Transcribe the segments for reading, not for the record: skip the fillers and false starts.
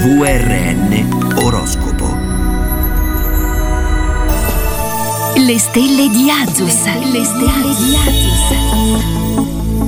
VRN Oroscopo. Le stelle di Azus. Le stelle di Azus.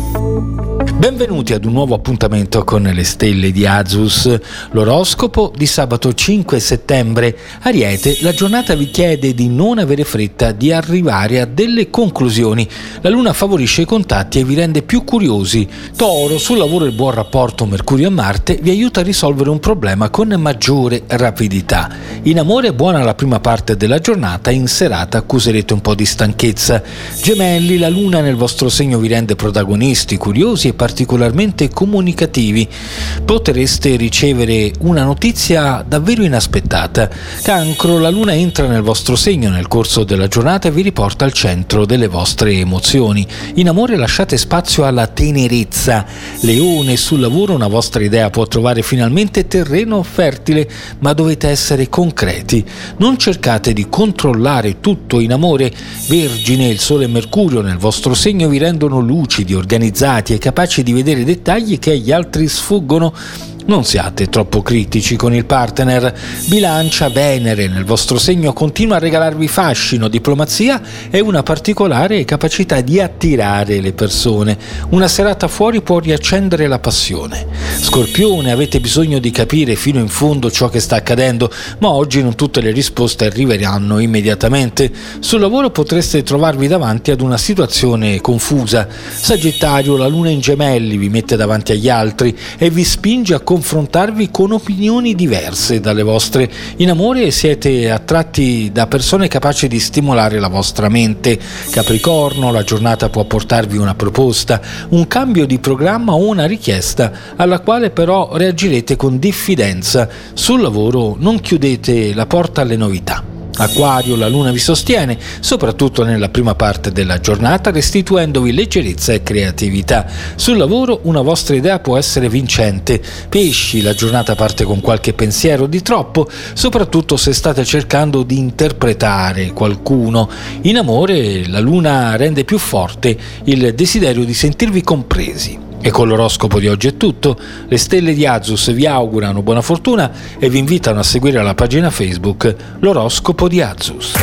Benvenuti ad un nuovo appuntamento con le stelle di Azus, l'oroscopo di sabato 5 settembre. Ariete, la giornata vi chiede di non avere fretta di arrivare a delle conclusioni. La luna favorisce i contatti e vi rende più curiosi. Toro, sul lavoro il buon rapporto Mercurio e Marte vi aiuta a risolvere un problema con maggiore rapidità. In amore è buona la prima parte della giornata, in serata accuserete un po' di stanchezza. Gemelli, la luna nel vostro segno vi rende protagonisti, curiosi e particolarmente comunicativi. Potreste ricevere una notizia davvero inaspettata. Cancro, la luna entra nel vostro segno nel corso della giornata e vi riporta al centro delle vostre emozioni. In amore lasciate spazio alla tenerezza. Leone, sul lavoro una vostra idea può trovare finalmente terreno fertile, ma dovete essere concreti. Non cercate di controllare tutto. In amore, Vergine, il Sole e Mercurio nel vostro segno vi rendono lucidi, organizzati e capaci di vedere dettagli che agli altri sfuggono. Non siate troppo critici con il partner. Bilancia, Venere nel vostro segno continua a regalarvi fascino, diplomazia e una particolare capacità di attirare le persone. Una serata fuori può riaccendere la passione. Scorpione, avete bisogno di capire fino in fondo ciò che sta accadendo, ma oggi non tutte le risposte arriveranno immediatamente. Sul lavoro potreste trovarvi davanti ad una situazione confusa. Sagittario, la luna in Gemelli vi mette davanti agli altri e vi spinge a confrontarvi con opinioni diverse dalle vostre. In amore siete attratti da persone capaci di stimolare la vostra mente. Capricorno, la giornata può portarvi una proposta, un cambio di programma o una richiesta alla quale però reagirete con diffidenza. Sul lavoro non chiudete la porta alle novità. Acquario, la luna vi sostiene, soprattutto nella prima parte della giornata, restituendovi leggerezza e creatività. Sul lavoro una vostra idea può essere vincente. Pesci, la giornata parte con qualche pensiero di troppo, soprattutto se state cercando di interpretare qualcuno. In amore la luna rende più forte il desiderio di sentirvi compresi. E con l'oroscopo di oggi è tutto. Le stelle di Azus vi augurano buona fortuna e vi invitano a seguire la pagina Facebook L'oroscopo di Azus.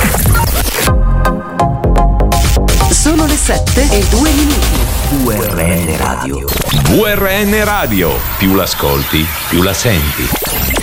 Sono le 7:02. VRN Radio. VRN Radio, più l'ascolti, più la senti.